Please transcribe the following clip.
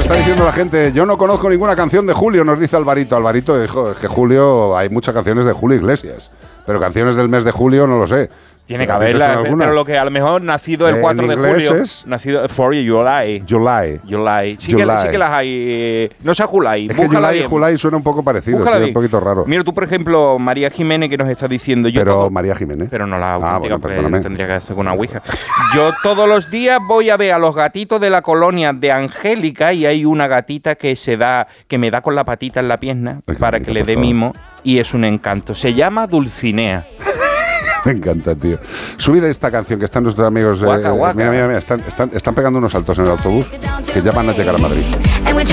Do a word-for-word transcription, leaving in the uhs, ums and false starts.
está diciendo la gente, yo no conozco ninguna canción de Julio, nos dice Alvarito. Alvarito dijo, es que Julio, hay muchas canciones de Julio Iglesias, pero canciones del mes de julio no lo sé. Tiene que haberla, pero lo que a lo mejor nacido el cuatro de julio, es nacido for July. July. July. Sí, July. Que, sí que las hay. Eh, no sea July. Es que July y July suena un poco parecido, suena un poquito raro. Mira tú, por ejemplo, María Jiménez, que nos está diciendo. Yo pero todo, María Jiménez. Pero no la auténtica, ah, bueno, porque tendría que hacer con una ouija. Yo todos los días voy a ver a los gatitos de la colonia de Angélica y hay una gatita que se da, que me da con la patita en la pierna Ay, para que le dé mimo y es un encanto. Se llama Dulcinea. Me encanta, tío. Subir esta canción que están nuestros amigos. Guaca, eh, guaca. Mira, mira, mira. Están, están, están pegando unos saltos en el autobús que ya van a llegar a Madrid.